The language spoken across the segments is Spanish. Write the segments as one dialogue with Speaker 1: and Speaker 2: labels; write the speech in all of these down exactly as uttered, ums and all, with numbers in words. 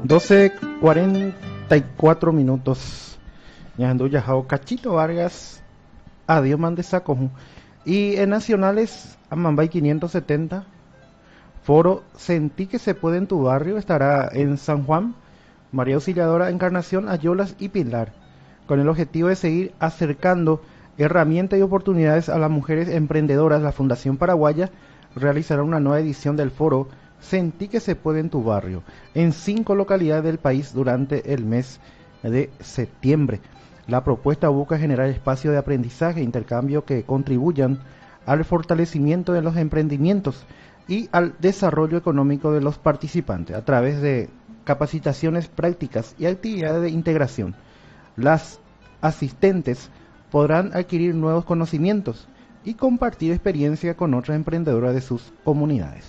Speaker 1: doce cuarenta y cuatro minutos. Ñandú Yajao Cachito Vargas, adiós man de Sacoju. Y en nacionales, Amambay quinientos setenta, foro Sentí que se puede en tu barrio, estará en San Juan, María Auxiliadora, Encarnación, Ayolas y Pilar, con el objetivo de seguir acercando herramientas y oportunidades a las mujeres emprendedoras. La Fundación Paraguaya realizará una nueva edición del foro Sentí que se puede en tu barrio, en cinco localidades del país durante el mes de septiembre. La propuesta busca generar espacios de aprendizaje e intercambio que contribuyan al fortalecimiento de los emprendimientos y al desarrollo económico de los participantes a través de capacitaciones prácticas y actividades de integración. Las asistentes podrán adquirir nuevos conocimientos y compartir experiencia con otras emprendedoras de sus comunidades.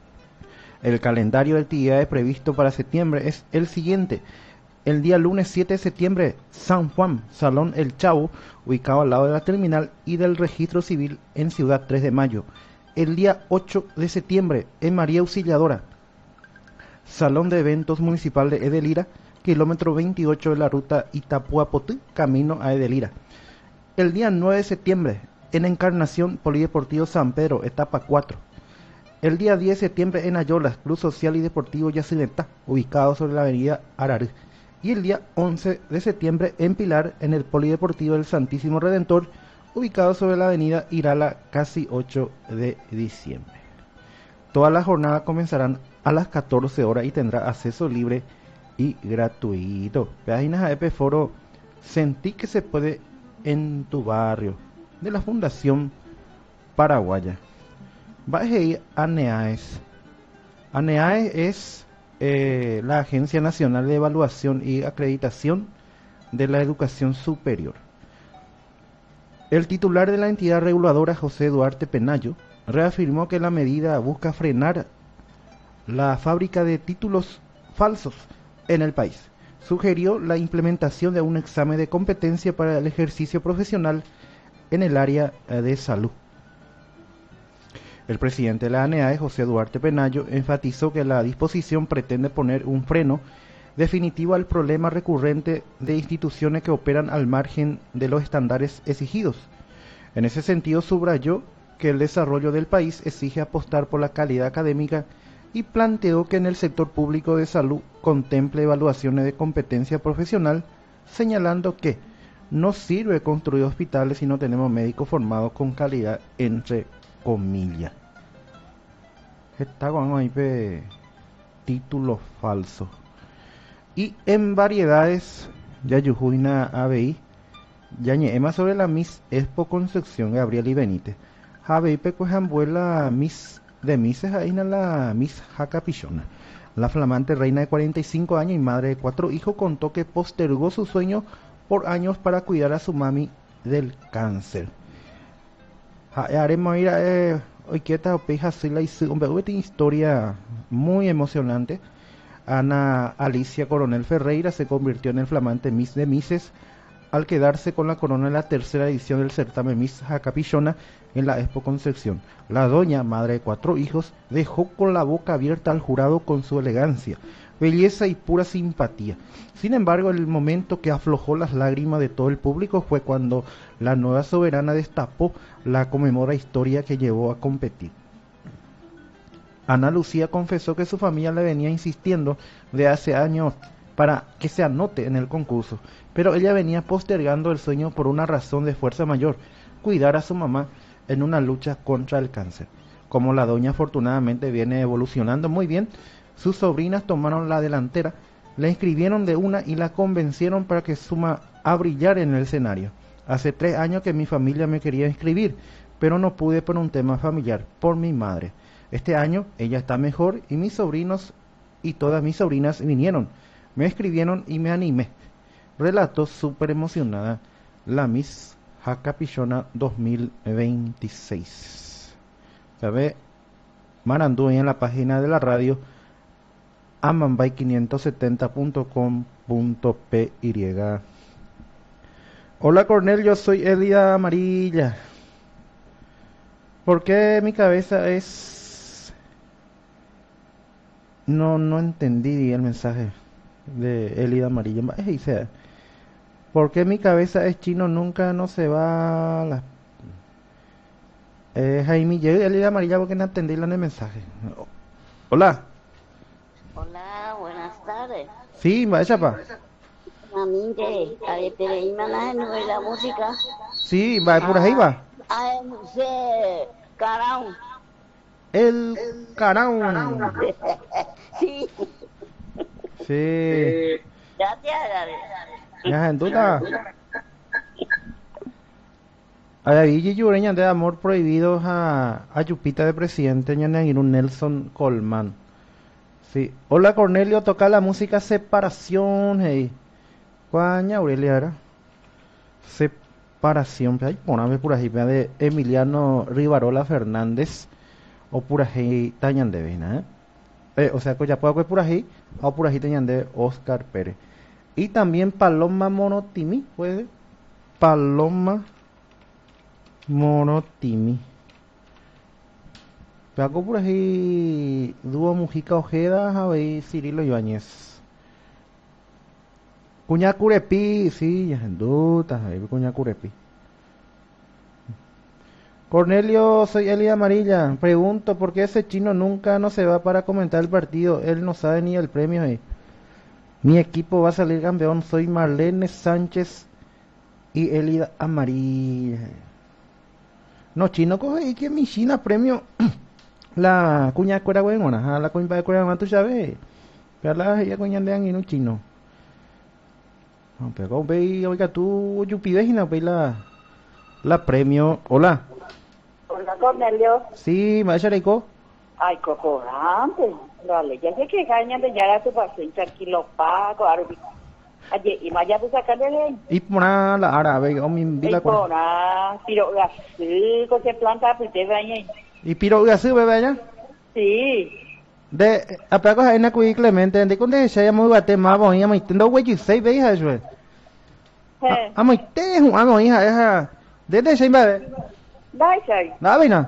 Speaker 1: El calendario de actividades previsto para septiembre es el siguiente. El día lunes siete de septiembre, San Juan, Salón El Chavo, ubicado al lado de la terminal y del registro civil en Ciudad tres de mayo. El día ocho de septiembre, en María Auxiliadora, Salón de Eventos Municipal de Edelira, kilómetro veintiocho de la ruta Itapuapotí, camino a Edelira. El día nueve de septiembre, en Encarnación, Polideportivo San Pedro, etapa cuatro. El día diez de septiembre, en Ayolas, Club Social y Deportivo Yacineta, ubicado sobre la avenida Ararú. Y el día once de septiembre, en Pilar, en el Polideportivo del Santísimo Redentor, ubicado sobre la avenida Irala, casi ocho de diciembre. Todas las jornadas comenzarán a las catorce horas y tendrá acceso libre y gratuito. Páginas A E P Foro Sentí que se puede en tu barrio, de la Fundación Paraguaya. Bajei ANEAES. ANEAES es eh, la Agencia Nacional de Evaluación y Acreditación de la Educación Superior. El titular de la entidad reguladora, José Duarte Penayo, reafirmó que la medida busca frenar la fábrica de títulos falsos en el país. Sugirió la implementación de un examen de competencia para el ejercicio profesional en el área de salud. El presidente de la ANEAES, José Duarte Penayo, enfatizó que la disposición pretende poner un freno definitivo al problema recurrente de instituciones que operan al margen de los estándares exigidos. En ese sentido, subrayó que el desarrollo del país exige apostar por la calidad académica y planteó que en el sector público de salud contemple evaluaciones de competencia profesional, señalando que no sirve construir hospitales si no tenemos médicos formados con calidad, entre comillas. Está con ahí pe títulos falsos. Y en variedades, ya Yujuina A B I, ya ñeema sobre la Miss Expo Concepción Gabriel y Benítez. A B I pecuejanbuela Miss de Misses ahí la Miss Jacapillona. La flamante reina de cuarenta y cinco años y madre de cuatro hijos contó que postergó su sueño por años para cuidar a su mami del cáncer. Haremos ir a eh, hoy quieta opeja si la hizo una historia muy emocionante. Ana Alicia Coronel Ferreira se convirtió en el flamante Miss de Misses al quedarse con la corona en la tercera edición del certamen Miss Jacapillona en la Expo Concepción. La doña, madre de cuatro hijos, dejó con la boca abierta al jurado con su elegancia, belleza y pura simpatía. Sin embargo, el momento que aflojó las lágrimas de todo el público fue cuando la nueva soberana destapó la conmemorada historia que llevó a competir. Ana Lucía confesó que su familia le venía insistiendo de hace años para que se anote en el concurso, pero ella venía postergando el sueño por una razón de fuerza mayor: cuidar a su mamá en una lucha contra el cáncer. Como la doña afortunadamente viene evolucionando muy bien, sus sobrinas tomaron la delantera, la inscribieron de una y la convencieron para que suma a brillar en el escenario. Hace tres años que mi familia me quería inscribir, pero no pude por un tema familiar, por mi madre. Este año ella está mejor y mis sobrinos y todas mis sobrinas vinieron, me escribieron y me animé. Relató súper emocionada la Miss Jacapillona dos mil veintiséis. ¿Sabe? Marandú en la página de la radio amambay quinientos setenta punto com punto p y. Hola Cornel, yo soy Elia Amarilla. ¿Por qué mi cabeza es No, no entendí el mensaje. de Elida Amarilla. Va, eh, dice, ¿por qué mi cabeza es chino? Nunca no se va la... Eh, Jaime, yo Elida Amarilla porque no atendí la mensaje. Hola.
Speaker 2: Hola, buenas tardes.
Speaker 1: Sí, va, chapa.
Speaker 2: Maminte, a Pereira Maná no es la música.
Speaker 1: Sí, va, por ahí
Speaker 2: Ah,
Speaker 1: va.
Speaker 2: ah, se carao.
Speaker 1: El caraón.
Speaker 2: Sí,
Speaker 1: Sí.
Speaker 2: gracias.
Speaker 1: Ya, en duda. A David y Yureña de amor prohibidos a, a Yupita de presidente, un Nelson Colman. Sí. Hola Cornelio, toca la música Separación, hey. Cuaña Aurelia era. Separación, ay, poname por ahí, de Emiliano Rivarola Fernández, o por ahí Tañan de Vena, ¿eh? Eh, o sea, que ya puedo que por ahí, o por ahí Tañan de Oscar Pérez. Y también Paloma Monotimi, puede. Paloma Monotimi. Pago por ahí Dúo Mujica Ojeda, a ver Cirilo Ibáñez. Cuña Curepi, sí, ya en duda, ahí Cuña Curepi. Cornelio, soy Eli Amarilla. Pregunto, ¿por qué ese chino nunca no se va para comentar el partido? Él no sabe ni el premio. Eh. Mi equipo va a salir campeón. Soy Marlene Sánchez y Eli Amarilla. No, chino, coge y que mi China premio. La cuña cuera buena, la cuña de cuera tú sabes. Pero la ya cuña de en un chino. No, pero como ve, oiga tú, yo pides y no ve la, la premio. Hola.
Speaker 2: Hola, Cornelio.
Speaker 1: Sí, maestra Reiko.
Speaker 2: Ay, cocorante. Vale, ya sé que gañan de ya tu paciente tranquilo, pago, arbi. Aye, y maya tu sacarle.
Speaker 1: Y pona la árabe, o mi
Speaker 2: Y
Speaker 1: vila con.
Speaker 2: pona, pero así, con que planta, pues te bañé.
Speaker 1: Y piro gasú bebé ya.
Speaker 2: Sí.
Speaker 1: De apago a ena kui Clemente, de conde se llama bate ma bon ya mai tendo we you say be ha jwe.
Speaker 2: Eh,
Speaker 1: A mai te hu a moi ha ha. De de sai ba.
Speaker 2: dai, sai.
Speaker 1: Da be na.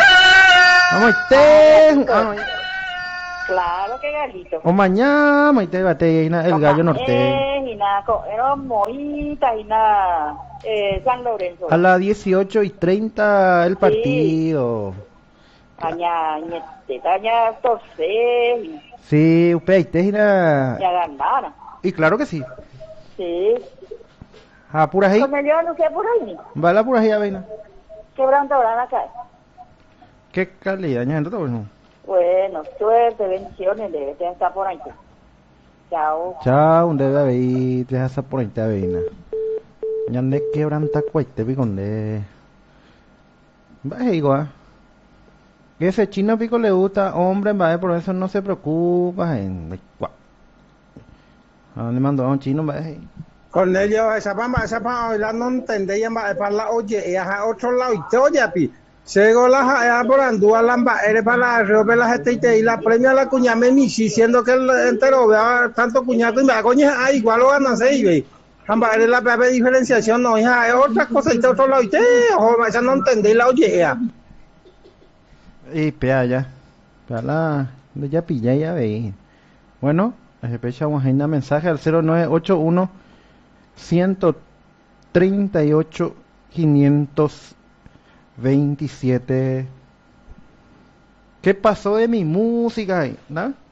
Speaker 1: A mai te hu a moi.
Speaker 2: Claro que galito.
Speaker 1: O mañana mai te bate ina el gallo norte.
Speaker 2: Eh, y nada, era Moita y nada, eh, San Lorenzo.
Speaker 1: A las dieciocho y treinta el
Speaker 2: Sí.
Speaker 1: partido.
Speaker 2: Caña, ñete, caña, torce,
Speaker 1: Sí, usted te ina.
Speaker 2: ya ganara.
Speaker 1: Y claro que sí.
Speaker 2: Sí.
Speaker 1: Ah, por ahí.
Speaker 2: Con el yo no sé por ahí,
Speaker 1: Va la por ahí a veina.
Speaker 2: quebrando ahora acá.
Speaker 1: Qué calidad, ña, entonces bueno.
Speaker 2: Bueno, suerte, bendiciones, debe estar por ahí. Chao.
Speaker 1: Chao, un debe haber, te vas a por ahí te aveina. Ya ande quebranta cuaite pico de. Va igual. Que ese chino pico le gusta, hombre, va por eso no se preocupa. En ¿a dónde mandó a un chino? Va
Speaker 3: Cornelio, esa pama, esa pama, hoy la no entendía más para la oye, y a otro lado, y te oye, pi. Sego la ja por andúa lamba, eres para resolver las este y la premia la cuña me mi si siendo que el entero vea tanto cuñado y me coña, ah, igual lo van a hacer, ve. Jamba, eres la peor diferenciación, no, hija, es otra cosa, y te otro lado, y te, ojo, esa no entendí la oye, ya.
Speaker 1: y pea ya. Pea la. Ya pilla ya ve. Bueno, ese pecha vamos a ir a mensaje al cero nueve ocho uno ciento treinta y ocho quinientos veintisiete. ¿Qué pasó de mi música? ¿No?